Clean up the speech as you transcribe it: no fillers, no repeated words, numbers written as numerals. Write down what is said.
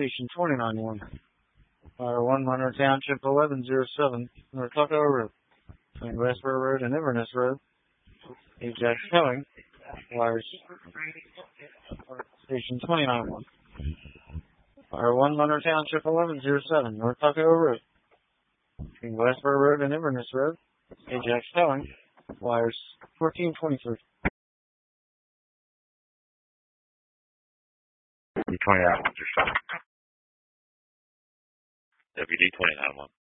Station 291. Fire 1 Monroe Township 1107, North Tuckahoe Road, between Westboro Road and Inverness Road. Ajax Towing. Wires Station 291. Fire 1 Monroe Township 1107, North Tuckahoe Road, between Westboro Road and Inverness Road. Ajax Towing. Wires 1423. WD 29 WD 29